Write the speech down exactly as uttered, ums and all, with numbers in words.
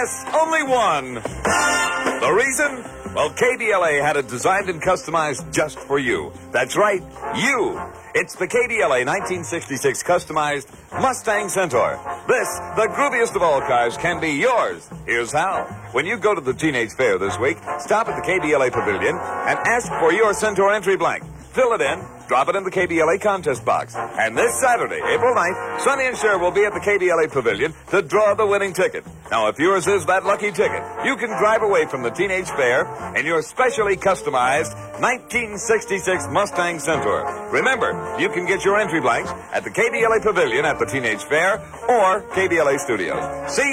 Yes, only one. The reason? Well, K D L A had it designed and customized just for you. That's right, you. It's the K D L A nineteen sixty-six customized Mustang Centaur. This, the grooviest of all cars, can be yours. Here's how. When you go to the Teenage Fair this week, stop at the K D L A Pavilion and ask for your Centaur entry blank. Fill it in, drop it in the K D L A contest box. And this Saturday, April ninth, Sonny and Cher will be at the K D L A Pavilion to draw the winning ticket. Now, if yours is that lucky ticket, you can drive away from the Teenage Fair in your specially customized nineteen sixty-six Mustang Centaur. Remember, you can get your entry blanks at the K D L A Pavilion at the Teenage Fair or K D L A Studios. See